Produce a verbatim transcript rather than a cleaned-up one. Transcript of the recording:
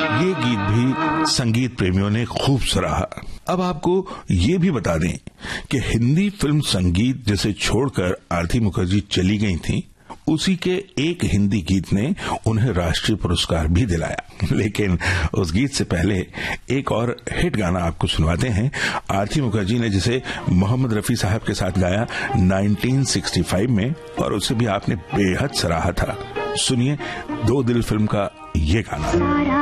ये गीत भी संगीत प्रेमियों ने खूब सराहा। अब आपको ये भी बता दें कि हिंदी फिल्म संगीत जिसे छोड़कर आरती मुखर्जी चली गई थी, उसी के एक हिंदी गीत ने उन्हें राष्ट्रीय पुरस्कार भी दिलाया। लेकिन उस गीत से पहले एक और हिट गाना आपको सुनवाते हैं आरती मुखर्जी ने, जिसे मोहम्मद रफी साहब के साथ गाया नाइनटीन सिक्सटी फाइव में, और उसे भी आपने बेहद सराहा था। सुनिए दो दिल फिल्म का ये गाना।